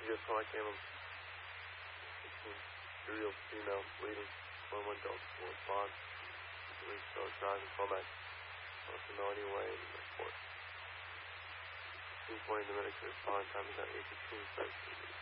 just saw camera. 16, female, bleeding. 11 Delta 4, respond. Police still driving, call back. Melody Way, report. 16:20 in the medical respond, time is at 8:15,